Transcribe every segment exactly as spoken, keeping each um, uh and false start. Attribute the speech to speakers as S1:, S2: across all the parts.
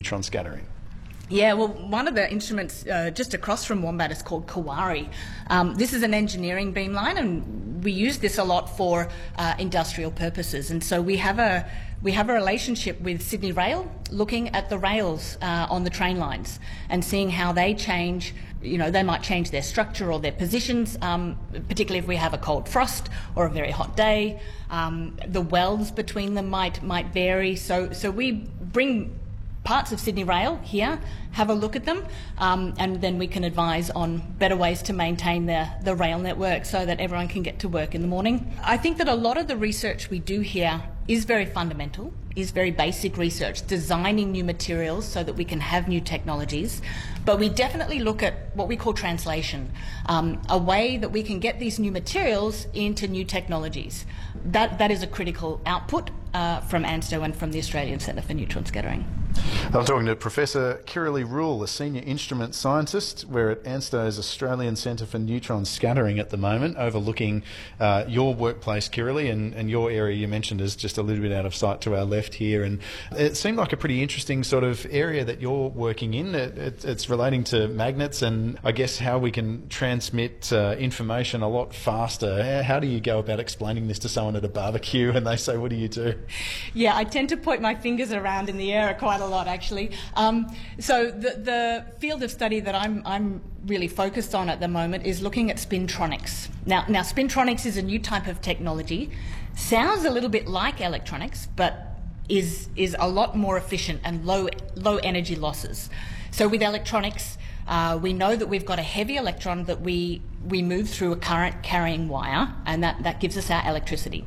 S1: neutron scattering?
S2: Yeah, well, one of the instruments uh, just across from Wombat is called Kawari. Um, this is an engineering beamline, and we use this a lot for uh, industrial purposes. And so we have a we have a relationship with Sydney Rail, looking at the rails uh, on the train lines and seeing how they change. You know, they might change their structure or their positions, um, particularly if we have a cold frost or a very hot day. Um, the welds between them might might vary. So so we bring parts of Sydney Rail here, have a look at them, um, and then we can advise on better ways to maintain the, the rail network so that everyone can get to work in the morning. I think that a lot of the research we do here is very fundamental, is very basic research, designing new materials so that we can have new technologies. But we definitely look at what we call translation, um, a way that we can get these new materials into new technologies. That, that is a critical output uh, from ANSTO and from the Australian Centre for Neutron Scattering.
S1: I'm talking to Professor Kiralee Rule, a senior instrument scientist. We're at ANSTO's Australian Centre for Neutron Scattering at the moment, overlooking uh, your workplace, Kiralee, and, and your area you mentioned is just a little bit out of sight to our left here. And it seemed like a pretty interesting sort of area that you're working in. It, it, it's relating to magnets and I guess how we can transmit uh, information a lot faster. How do you go about explaining this to someone at a barbecue and they say, what do you do?
S2: Yeah, I tend to point my fingers around in the air quite a lot, actually. Um, so the, the field of study that I'm, I'm really focused on at the moment is looking at spintronics. Now, now, spintronics is a new type of technology. Sounds a little bit like electronics, but is is a lot more efficient and low low energy losses. So with electronics, uh, we know that we've got a heavy electron that we we move through a current carrying wire, and that, that gives us our electricity.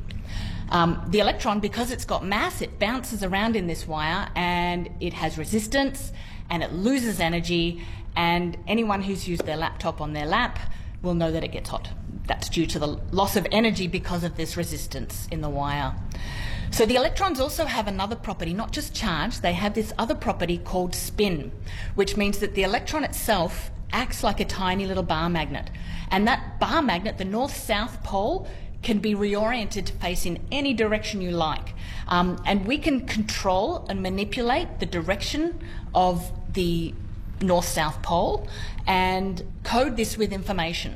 S2: Um, the electron, because it's got mass, it bounces around in this wire and it has resistance and it loses energy, and anyone who's used their laptop on their lap will know that it gets hot. That's due to the loss of energy because of this resistance in the wire. So the electrons also have another property, not just charge, they have this other property called spin, which means that the electron itself acts like a tiny little bar magnet. And that bar magnet, the north-south pole, can be reoriented to face in any direction you like. Um, and we can control and manipulate the direction of the north-south pole and code this with information.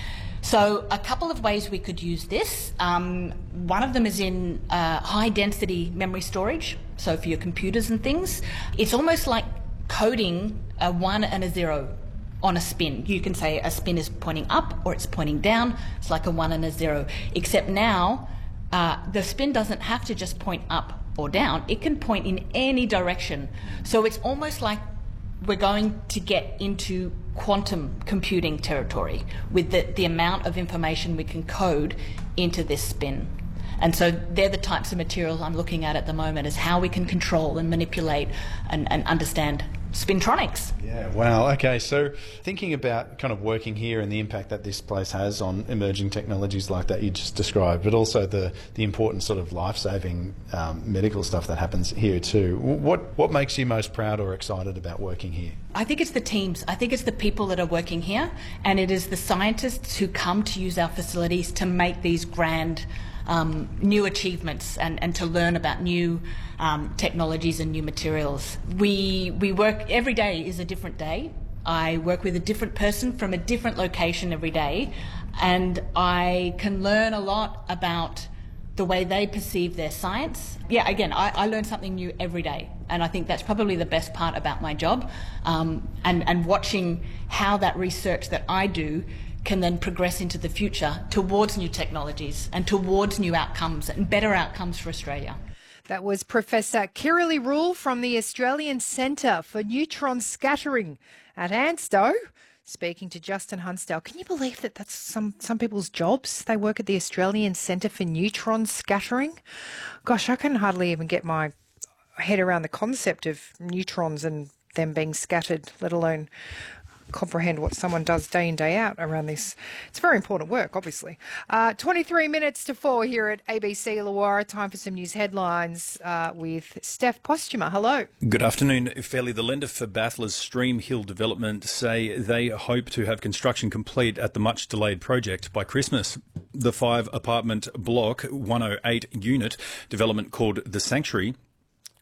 S2: So a couple of ways we could use this. Um, one of them is in uh, high-density memory storage, so for your computers and things. It's almost like coding a one and a zero on a spin. You can say a spin is pointing up or it's pointing down. It's like a one and a zero. Except now, uh, the spin doesn't have to just point up or down. It can point in any direction. So it's almost like we're going to get into quantum computing territory with the, the amount of information we can code into this spin. And so they're the types of materials I'm looking at at the moment, is how we can control and manipulate and, and understand spintronics.
S1: Yeah, wow. Okay, so thinking about kind of working here and the impact that this place has on emerging technologies like that you just described, but also the, the important sort of life-saving um, medical stuff that happens here too. What, what makes you most proud or excited about working here?
S2: I think it's the teams. I think it's the people that are working here, and it is the scientists who come to use our facilities to make these grand Um, new achievements and, and to learn about new um, technologies and new materials. We, we work, every day is a different day. I work with a different person from a different location every day, and I can learn a lot about the way they perceive their science. Yeah, again, I, I learn something new every day, and I think that's probably the best part about my job, um, and, and watching how that research that I do can then progress into the future towards new technologies and towards new outcomes and better outcomes for Australia.
S3: That was Professor Kiralee Rule from the Australian Centre for Neutron Scattering at ANSTO, speaking to Justin Hunsdale. Can you believe that that's some, some people's jobs? They work at the Australian Centre for Neutron Scattering. Gosh, I can hardly even get my head around the concept of neutrons and them being scattered, let alone comprehend what someone does day in, day out around this. It's very important work, obviously. Uh, twenty-three minutes to four here at A B C Illawarra. Time for some news headlines uh, with Steph Postuma. Hello.
S4: Good afternoon, Fairly. The lender for Battler's Stream Hill development say they hope to have construction complete at the much delayed project by Christmas. The five apartment block one oh eight unit development called The Sanctuary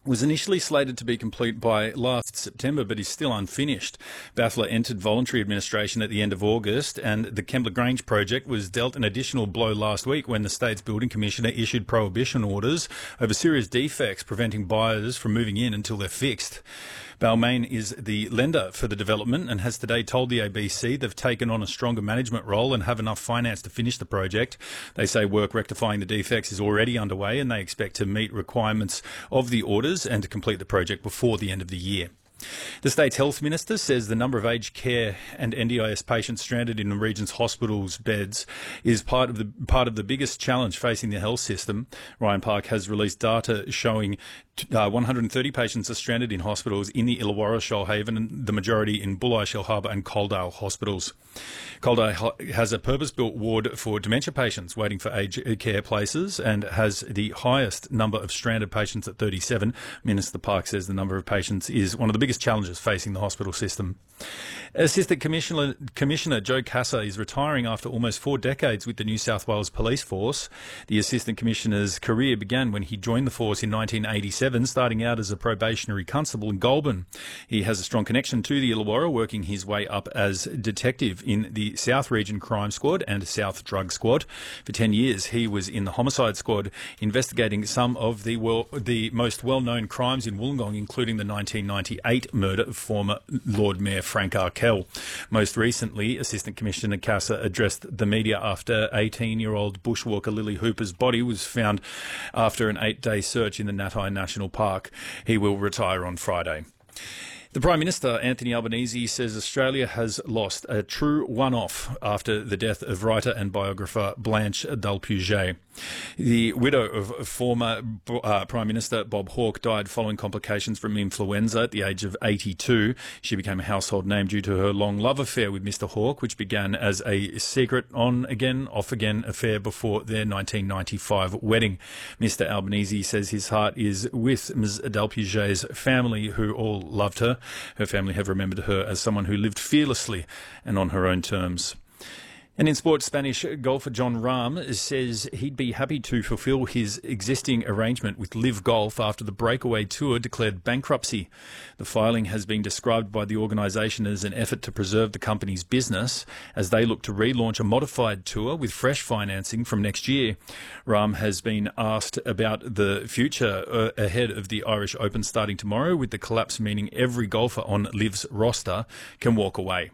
S4: was initially slated to be complete by last September, but is still unfinished. Bathla entered voluntary administration at the end of August, and the Kembla Grange project was dealt an additional blow last week when the state's building commissioner issued prohibition orders over serious defects preventing buyers from moving in until they're fixed. Balmain is the lender for the development and has today told the A B C they've taken on a stronger management role and have enough finance to finish the project. They say work rectifying the defects is already underway and they expect to meet requirements of the orders and to complete the project before the end of the year. The state's health minister says the number of aged care and N D I S patients stranded in the region's hospitals' beds is part of the part of the biggest challenge facing the health system. Ryan Park has released data showing uh, one hundred thirty patients are stranded in hospitals in the Illawarra, Shoalhaven, and the majority in Bulli, Shellharbour and Coaldale hospitals. Coaldale has a purpose-built ward for dementia patients waiting for aged care places and has the highest number of stranded patients at thirty-seven. Minister Park says the number of patients is one of the biggest challenges facing the hospital system. Assistant Commissioner, Commissioner Joe Casa is retiring after almost four decades with the New South Wales Police Force. The Assistant Commissioner's career began when he joined the force in nineteen eighty-seven, starting out as a probationary constable in Goulburn. He has a strong connection to the Illawarra, working his way up as detective in the South Region Crime Squad and South Drug Squad. For ten years, he was in the Homicide Squad, investigating some of the, well, the most well-known crimes in Wollongong, including the nineteen ninety-eight murder of former Lord Mayor Frank Arkell. Most recently, Assistant Commissioner Casa addressed the media after eighteen-year-old bushwalker Lily Hooper's body was found after an eight-day search in the Natai National Park. He will retire on Friday. The Prime Minister, Anthony Albanese, says Australia has lost a true one-off after the death of writer and biographer Blanche Dalpuget. The widow of former uh, Prime Minister Bob Hawke died following complications from influenza at the age of eighty-two. She became a household name due to her long love affair with Mister Hawke, which began as a secret on-again, off-again affair before their nineteen ninety-five wedding. Mister Albanese says his heart is with Miz Dalpuget's family, who all loved her. Her family have remembered her as someone who lived fearlessly and on her own terms. And in sport, Spanish golfer Jon Rahm says he'd be happy to fulfil his existing arrangement with Live Golf after the breakaway tour declared bankruptcy. The filing has been described by the organisation as an effort to preserve the company's business as they look to relaunch a modified tour with fresh financing from next year. Rahm has been asked about the future uh, ahead of the Irish Open starting tomorrow, with the collapse meaning every golfer on Live's roster can walk away.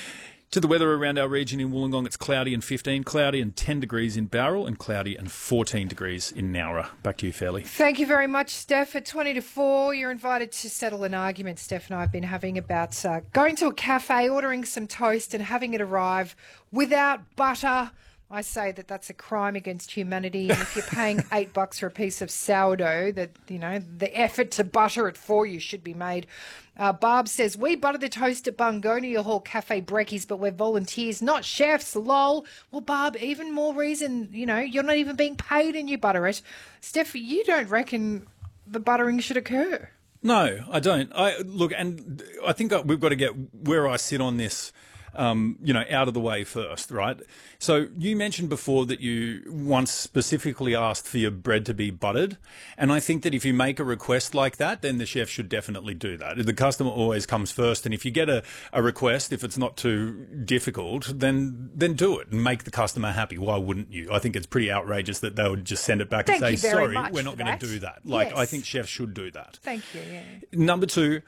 S4: To the weather around our region in Wollongong, it's cloudy and fifteen, cloudy and ten degrees in Bowral, and cloudy and fourteen degrees in Nowra. Back to you, Fairley.
S3: Thank you very much, Steph. At twenty to four, you're invited to settle an argument Steph and I have been having about uh, going to a cafe, ordering some toast and having it arrive without butter. I say that that's a crime against humanity. And if you're paying eight bucks for a piece of sourdough, that, you know, the effort to butter it for you should be made. Uh, Barb says, we butter the toast at Bungonia Hall Cafe Brekkies, but we're volunteers, not chefs, lol. Well, Barb, even more reason, you know, you're not even being paid and you butter it. Steph, you don't reckon the buttering should occur?
S4: No, I don't. I look, and I think we've got to get where I sit on this Um, you know, out of the way first, right? So you mentioned before that you once specifically asked for your bread to be buttered. And I think that if you make a request like that, then the chef should definitely do that. The customer always comes first. And if you get a, a request, if it's not too difficult, then then do it and make the customer happy. Why wouldn't you? I think it's pretty outrageous that they would just send it back
S3: Thank
S4: and say, sorry,
S3: much
S4: we're not going
S3: that.
S4: to do that. Like,
S3: Yes.
S4: I think chefs should do that.
S3: Thank you, yeah.
S4: Number two,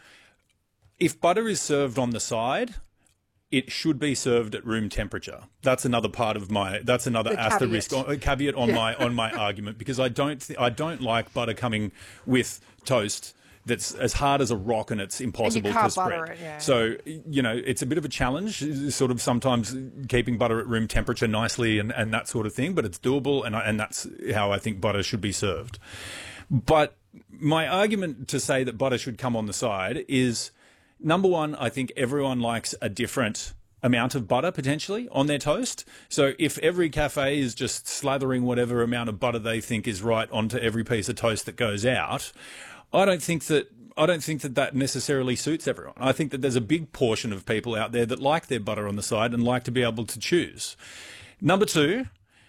S4: if butter is served on the side, it should be served at room temperature. That's another part of my. That's another
S3: The
S4: asterisk,
S3: caveat.
S4: on, caveat on
S3: Yeah.
S4: my on my argument, because I don't th- I don't like butter coming with toast that's as hard as a rock and it's impossible
S3: can't
S4: to spread.
S3: butter it, yeah.
S4: So you know it's a bit of a challenge, sort of sometimes keeping butter at room temperature nicely and, and that sort of thing. But it's doable, and I, and that's how I think butter should be served. But my argument to say that butter should come on the side is, number one, I think everyone likes a different amount of butter potentially on their toast. So if every cafe is just slathering whatever amount of butter they think is right onto every piece of toast that goes out, I don't think that I don't think that that necessarily suits everyone. I think that there's a big portion of people out there that like their butter on the side and like to be able to choose. Number two,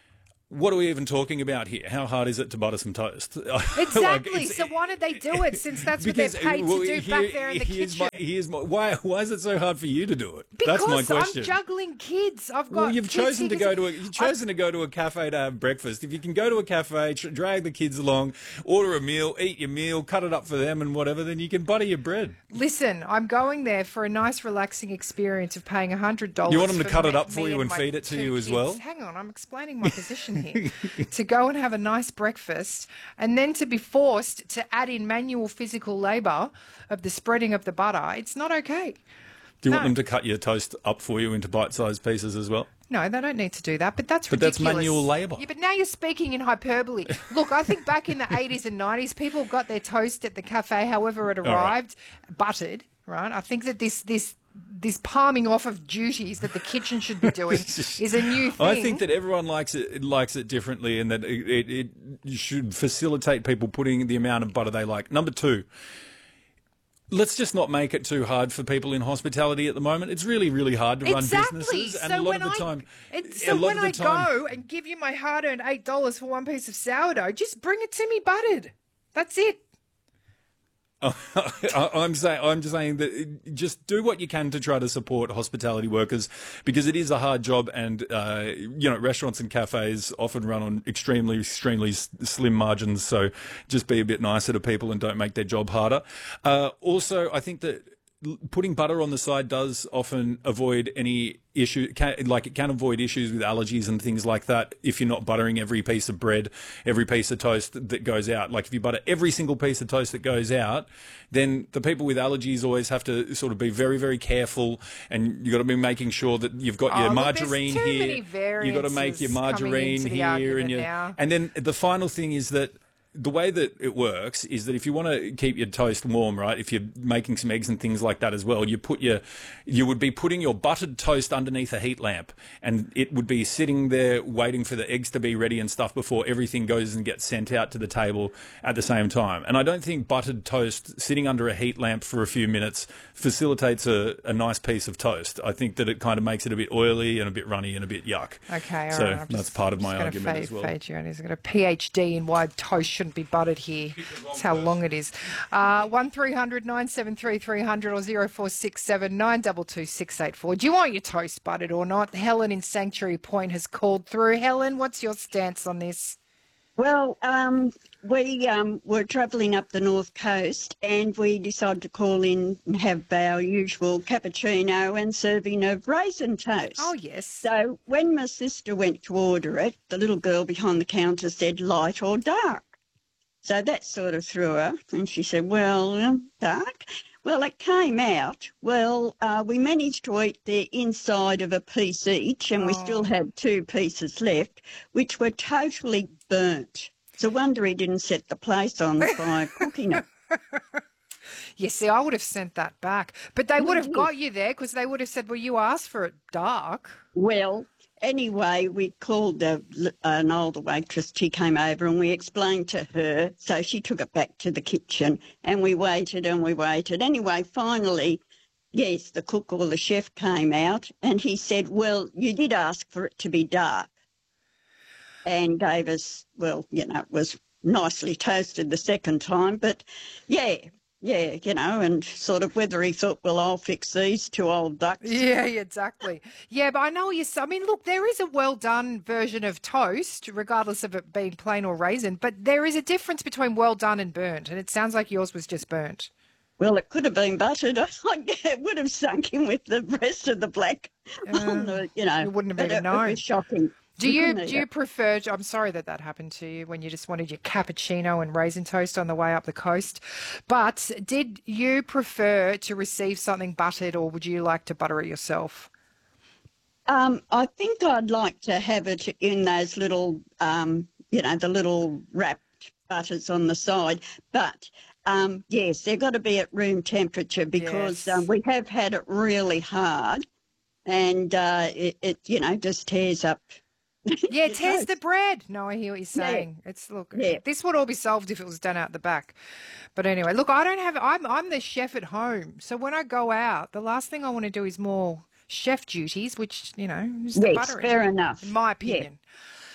S4: what are we even talking about here? How hard is it to butter some toast?
S3: Exactly.
S4: Like,
S3: so why did they do it? Since that's what they're
S4: because,
S3: paid
S4: well,
S3: to do
S4: here-
S3: back there in the
S4: here's
S3: kitchen.
S4: My, here's my, why, why is it so hard for you to do it?
S3: Because
S4: That's my question.
S3: I'm juggling kids. I've got.
S4: Well, you've
S3: kids
S4: chosen to
S3: here 'cause
S4: go to a, you've chosen to go to a cafe to have breakfast. If you can go to a cafe, tr- drag the kids along, order a meal, eat your meal, cut it up for them, and whatever, then you can butter your bread.
S3: Listen, I'm going there for a nice, relaxing experience of paying one hundred dollars.
S4: You want them to
S3: for
S4: cut
S3: me-
S4: it up for
S3: me
S4: you and
S3: my
S4: feed it to
S3: two
S4: you as
S3: kids.
S4: well?
S3: Hang on, I'm explaining my position here. To go and have a nice breakfast and then to be forced to add in manual physical labour of the spreading of the butter, it's not okay.
S4: Do you
S3: No.
S4: want them to cut your toast up for you into bite-sized pieces as well?
S3: No, they don't need to do that, but that's
S4: But that's
S3: ridiculous.
S4: manual labour.
S3: Yeah, but now you're speaking in hyperbole. Look, I think back in the eighties and nineties, people got their toast at the cafe, however it
S4: right.
S3: arrived, buttered, right? I think that this this this palming off of duties that the kitchen should be doing is a new thing.
S4: I think that everyone likes it likes it differently, and that it, it, it you should facilitate people putting the amount of butter they like. Number two, let's just not make it too hard for people in hospitality at the moment. It's really, really hard to
S3: Exactly.
S4: run businesses, and
S3: so
S4: a lot
S3: when
S4: of the
S3: I,
S4: time,
S3: it,
S4: a
S3: so
S4: lot
S3: when
S4: of the
S3: I
S4: time,
S3: go and give you my hard-earned eight dollars for one piece of sourdough, just bring it to me buttered. That's it.
S4: I- I'm saying, I'm just saying that just do what you can to try to support hospitality workers, because it is a hard job, and uh, you know, restaurants and cafes often run on extremely, extremely s- slim margins. So just be a bit nicer to people and don't make their job harder. Uh, also, I think that l- putting butter on the side does often avoid any issue, can, like it can avoid issues with allergies and things like that if you're not buttering every piece of bread, every piece of toast that goes out. Like if you butter every single piece of toast that goes out, then the people with allergies always have to sort of be very, very careful, and you've got to be making sure that you've got
S3: Oh,
S4: your
S3: look, there's
S4: margarine
S3: too
S4: here.
S3: many
S4: You've got to make your
S3: variances coming
S4: margarine
S3: into the
S4: here,
S3: argument
S4: and your,
S3: now.
S4: and then the final thing is that the way that it works is that if you want to keep your toast warm, right, if you're making some eggs and things like that as well, you put your, you would be putting your buttered toast underneath a heat lamp, and it would be sitting there waiting for the eggs to be ready and stuff before everything goes and gets sent out to the table at the same time. And I don't think buttered toast sitting under a heat lamp for a few minutes facilitates a, a nice piece of toast. I think that it kind of makes it a bit oily and a bit runny and a bit yuck.
S3: Okay, all
S4: so
S3: right. I'm
S4: that's
S3: just-
S4: part of
S3: just
S4: my
S3: gonna
S4: argument
S3: fade,
S4: as well.
S3: Fade you on. He's got a PhD in why toast shouldn't be buttered here. That's how long it is. Uh, one three hundred nine seven three three hundred or zero four six seven nine two two six eight four. Do you want your toast buttered or not? Helen in Sanctuary Point has called through. Helen, what's your stance on this?
S5: Well, um, we um, were travelling up the north coast, and we decided to call in and have our usual cappuccino and serving of raisin toast.
S3: Oh, yes.
S5: So when my sister went to order it, the little girl behind the counter said light or dark. So that sort of threw her, and she said, well, um, dark. Well, it came out. Well, uh, we managed to eat the inside of a piece each, and we
S3: Oh.
S5: still had two pieces left, which were totally burnt. It's a wonder he didn't set the place on fire cooking it.
S3: Yes, see, I would have sent that back. But they would have
S5: Mhm.
S3: got you there because they would have said, well, you asked for it dark.
S5: Well, anyway, we called a, an older waitress. She came over and we explained to her. So she took it back to the kitchen, and we waited and we waited. Anyway, finally, yes, the cook or the chef came out, and he said, well, you did ask for it to be dark, and gave us, well, you know, it was nicely toasted the second time. But yeah, yeah, you know, and sort of whether he thought, well, I'll fix these two old ducks.
S3: Yeah, exactly. Yeah, but I know you. I mean, look, there is a well done version of toast, regardless of it being plain or raisin. But there is a difference between well done and burnt, and it sounds like yours was just burnt.
S5: Well, it could have been buttered. It would have sunk in with the rest of the black on the, you know.
S3: you wouldn't have
S5: but
S3: even
S5: it,
S3: known.
S5: It was shocking.
S3: Do
S5: We
S3: you
S5: couldn't
S3: do
S5: eat
S3: you
S5: it.
S3: prefer? I'm sorry that that happened to you when you just wanted your cappuccino and raisin toast on the way up the coast. But did you prefer to receive something buttered, or would you like to butter it yourself?
S5: Um, I think I'd like to have it in those little, um, you know, the little wrapped butters on the side. But um, yes, they've got to be at room temperature because
S3: Yes.
S5: um, we have had it really hard, and uh, it, it, you know, just tears up.
S3: Yeah, it
S5: It
S3: tears
S5: does.
S3: the bread. No, I hear what you're
S5: Yeah.
S3: saying. It's look,
S5: Yeah.
S3: this would all be solved if it was done out the back. But anyway, look, I don't have. I'm I'm the chef at home, so when I go out, the last thing I want to do is more chef duties, which you know is the
S5: Yes,
S3: buttering.
S5: fair enough.
S3: In my
S5: Yeah.
S3: opinion.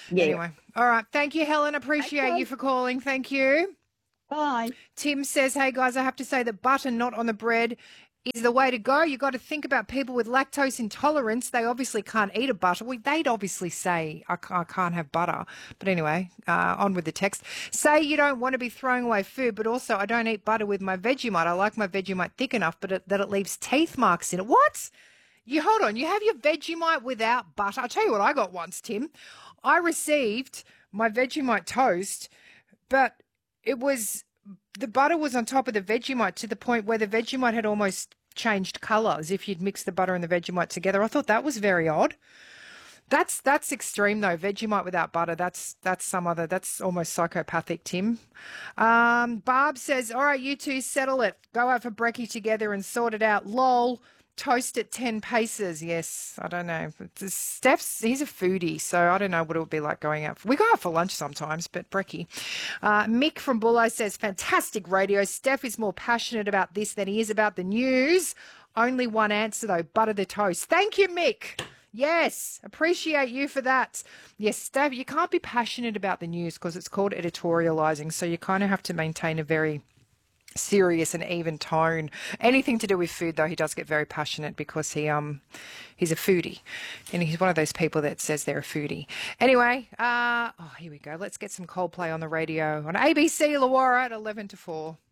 S5: Yeah.
S3: Anyway, all right. Thank you, Helen. Appreciate
S5: Okay.
S3: you for calling. Thank you.
S5: Bye.
S3: Tim says, hey, guys, I have to say that butter not on the bread is the way to go. You've got to think about people with lactose intolerance. They obviously can't eat a butter. Well, they'd obviously say, I can't have butter. But anyway, uh, on with the text. Say you don't want to be throwing away food, but also I don't eat butter with my Vegemite. I like my Vegemite thick enough, but it, that it leaves teeth marks in it. What? You hold on. You have your Vegemite without butter. I'll tell you what I got once, Tim. I received my Vegemite toast, but it was... the butter was on top of the Vegemite to the point where the Vegemite had almost changed colour, as if you'd mixed the butter and the Vegemite together. I thought that was very odd. That's that's extreme though. Vegemite without butter. That's that's some other. That's almost psychopathic, Tim. Um, Barb says, "All right, you two settle it. Go out for brekkie together and sort it out." Lol. Toast at ten paces. Yes, I don't know. Steph's, he's a foodie, so I don't know what it would be like going out. For, we go out for lunch sometimes, but brekkie. Uh, Mick from Bullo says, fantastic radio. Steph is more passionate about this than he is about the news. Only one answer, though, butter the toast. Thank you, Mick. Yes, appreciate you for that. Yes, Steph, you can't be passionate about the news because it's called editorialising, so you kind of have to maintain a very serious and even tone. Anything to do with food, though, he does get very passionate because he um he's a foodie, and he's one of those people that says they're a foodie. Anyway, uh oh here we go. Let's get some Coldplay on the radio on A B C Illawarra at eleven to four.